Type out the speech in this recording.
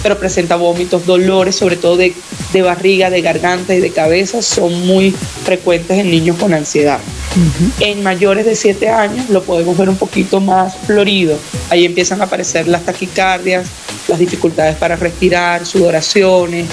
pero presenta vómitos, dolores, sobre todo de barriga, de garganta y de cabeza, son muy frecuentes en niños con ansiedad. En mayores de 7 años lo podemos ver un poquito más florido. Ahí empiezan a aparecer las taquicardias, las dificultades para respirar, sudoraciones,